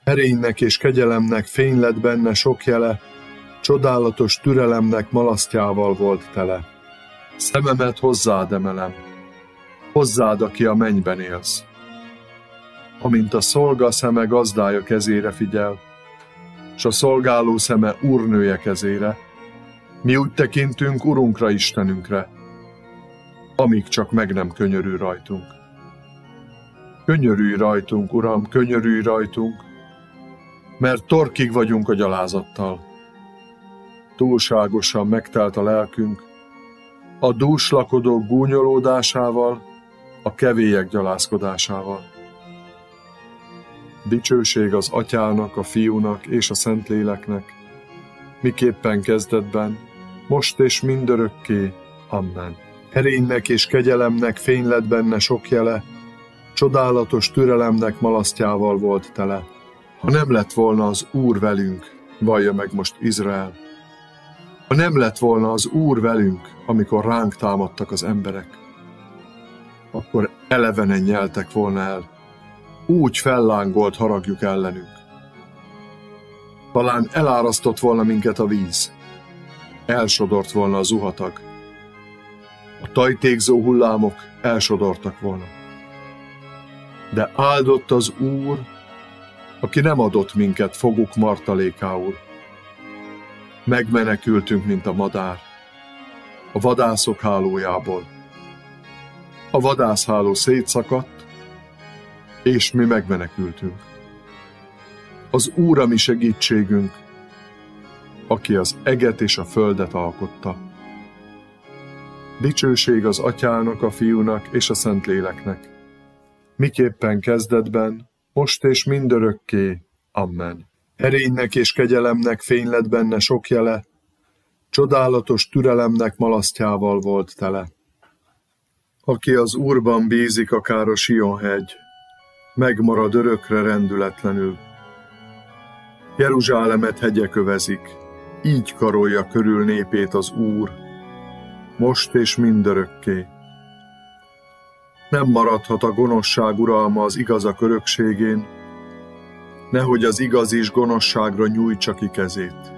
Erénynek és kegyelemnek fény lett benne sok jele, csodálatos türelemnek malasztjával volt tele. Szememet hozzád emelem, hozzád, aki a mennyben élsz. Amint a szolga szeme gazdája kezére figyel, s a szolgáló szeme úrnője kezére, mi úgy tekintünk Urunkra, Istenünkre, amíg csak meg nem könyörül rajtunk. Könyörülj rajtunk, Uram, könyörülj rajtunk, mert torkig vagyunk a gyalázattal. Túlságosan megtelt a lelkünk, a dúslakodók gúnyolódásával, a kevélyek gyalázkodásával. Dicsőség az Atyának, a Fiúnak és a Szentléleknek, miképpen kezdetben, most és mindörökké. Amen. Erénynek és kegyelemnek fény lett benne sok jele, csodálatos türelemnek malasztjával volt tele. Ha nem lett volna az Úr velünk, vallja meg most Izrael, ha nem lett volna az Úr velünk, amikor ránk támadtak az emberek, akkor elevenen nyeltek volna el, úgy fellángolt haragjuk ellenünk. Talán elárasztott volna minket a víz, elsodort volna a zuhatag, a tajtékzó hullámok elsodortak volna. De áldott az Úr, aki nem adott minket foguk martalékául. Megmenekültünk, mint a madár, a vadászok hálójából. A vadászháló szétszakadt, és mi megmenekültünk. Az Úr a mi segítségünk, aki az eget és a földet alkotta. Dicsőség az Atyának, a Fiúnak és a Szentléleknek, miképpen kezdetben, most és mindörökké. Amen. Erénynek és kegyelemnek fény lett benne sok jele, csodálatos türelemnek malasztjával volt tele. Aki az Úrban bízik, akár a Sion-hegy, megmarad örökre rendületlenül. Jeruzsálemet hegyek övezik, így karolja körül népét az Úr, most és mindörökké. Nem maradhat a gonoszság uralma az igazak örökségén, nehogy az igaz is gonoszságra nyújtsa ki kezét.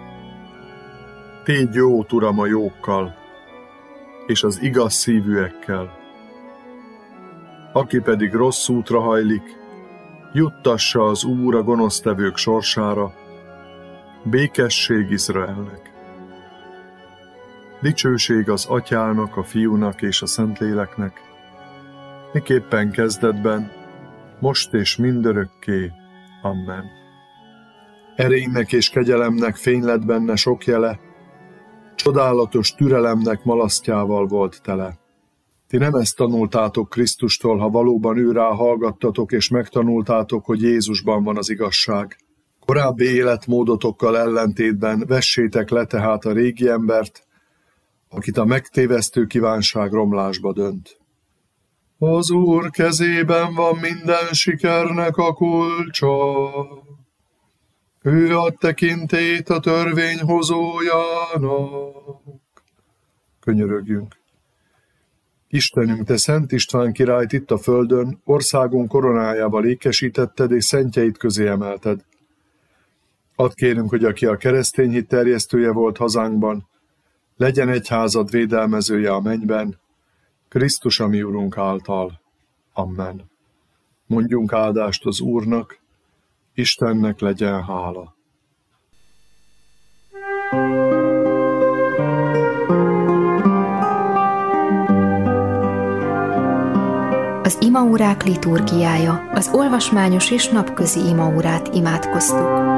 Tégy jót, Uram, a jókkal, és az igaz szívűekkel. Aki pedig rossz útra hajlik, juttassa az Úr a gonosztevők sorsára, békesség Izraelnek. Dicsőség az Atyának, a Fiúnak és a Szentléleknek, miképpen kezdetben, most és mindörökké. Amen. Erénynek és kegyelemnek fény lett benne sok jele, csodálatos türelemnek malasztjával volt tele. Ti nem ezt tanultátok Krisztustól, ha valóban őrá hallgattatok és megtanultátok, hogy Jézusban van az igazság. Korábbi életmódotokkal ellentétben vessétek le tehát a régi embert, akit a megtévesztő kívánság romlásba dönt. Az Úr kezében van minden sikernek a kulcsa. Ő ad tekintélyt a törvényhozójának. Könyörögjünk. Istenünk, te Szent István királyt itt a földön, országunk koronájával ékesítetted és szentjeit közé emelted. Add kérünk, hogy aki a keresztény hit terjesztője volt hazánkban, legyen egyházad védelmezője a mennyben, Krisztus a mi Urunk által. Amen. Mondjunk áldást az Úrnak, Istennek legyen hála. Az imaórák liturgiája, az olvasmányos és napközi imaórát imádkoztuk.